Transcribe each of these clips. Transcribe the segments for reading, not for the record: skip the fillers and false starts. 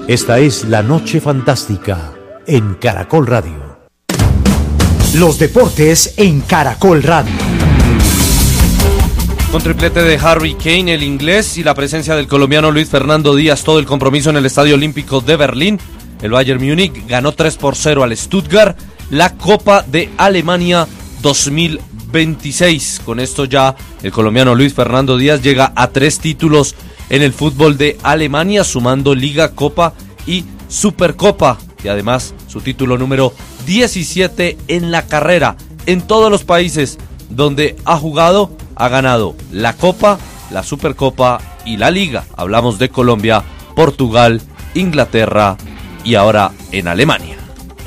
Esta es La Noche Fantástica en Caracol Radio. Los deportes en Caracol Radio. Con triplete de Harry Kane, el inglés, y la presencia del colombiano Luis Fernando Díaz, todo el compromiso en el Estadio Olímpico de Berlín, el Bayern Múnich ganó 3-0 al Stuttgart, la Copa de Alemania 2026. Con esto ya el colombiano Luis Fernando Díaz llega a 3 títulos en el fútbol de Alemania, sumando Liga, Copa y Supercopa, y además su título número 17 en la carrera. En todos los países donde ha jugado, ha ganado la Copa, la Supercopa y la Liga. Hablamos de Colombia, Portugal, Inglaterra y ahora en Alemania.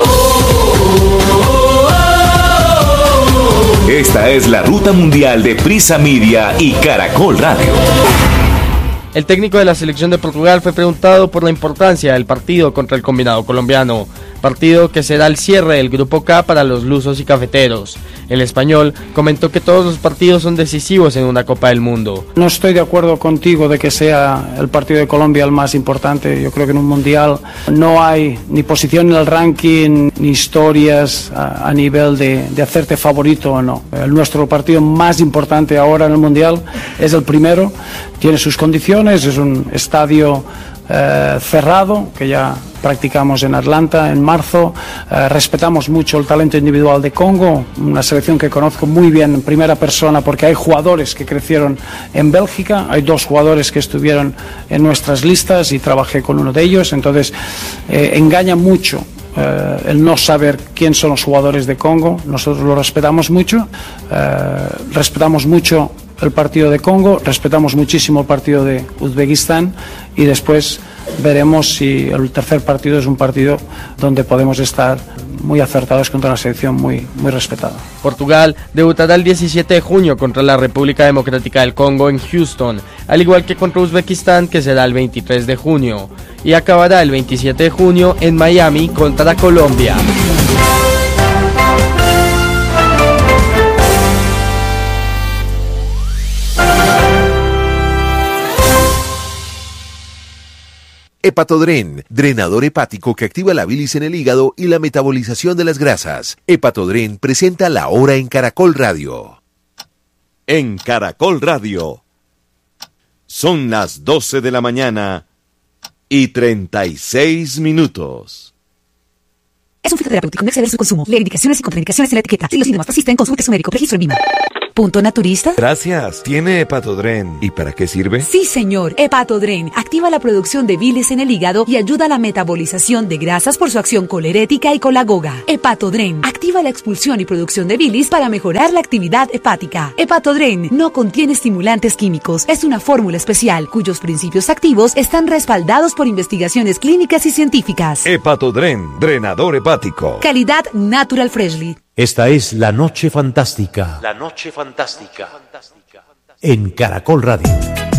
Esta es la ruta mundial de Prisa Media y Caracol Radio. El técnico de la selección de Portugal fue preguntado por la importancia del partido contra el combinado colombiano, partido que será el cierre del Grupo K para los lusos y cafeteros. El español comentó que todos los partidos son decisivos en una Copa del Mundo. No estoy de acuerdo contigo de que sea el partido de Colombia el más importante. Yo creo que en un mundial no hay ni posición en el ranking, ni historias a nivel de hacerte favorito o no. Nuestro partido más importante ahora en el mundial es el primero, tiene sus condiciones, es un estadio cerrado, que ya practicamos en Atlanta en marzo. Respetamos mucho el talento individual de Congo, una selección que conozco muy bien en primera persona porque hay jugadores que crecieron en Bélgica, hay 2 jugadores que estuvieron en nuestras listas y trabajé con uno de ellos, entonces engaña mucho el no saber quién son los jugadores de Congo. Nosotros lo respetamos mucho el partido de Congo, respetamos muchísimo el partido de Uzbekistán y después veremos si el tercer partido es un partido donde podemos estar muy acertados contra una selección muy respetada. Portugal debutará el 17 de junio contra la República Democrática del Congo en Houston, al igual que contra Uzbekistán, que será el 23 de junio, y acabará el 27 de junio en Miami contra Colombia. Hepatodren, drenador hepático que activa la bilis en el hígado y la metabolización de las grasas. Hepatodren presenta La Hora en Caracol Radio. En Caracol Radio. Son las 12 de la mañana y 36 minutos. Es un fitoterapéutico, no exceder su consumo. Lee indicaciones y contraindicaciones en la etiqueta. Si los síntomas persisten, consulte a su médico. Registro en VIMA. ¿Punto naturista? Gracias. ¿Tiene Hepatodren? ¿Y para qué sirve? Sí, señor. Hepatodren activa la producción de bilis en el hígado y ayuda a la metabolización de grasas por su acción colerética y colagoga. Hepatodren activa la expulsión y producción de bilis para mejorar la actividad hepática. Hepatodren no contiene estimulantes químicos. Es una fórmula especial cuyos principios activos están respaldados por investigaciones clínicas y científicas. Hepatodren, drenador hepático. Calidad Natural Freshly. Esta es La Noche Fantástica. La Noche Fantástica. En Caracol Radio.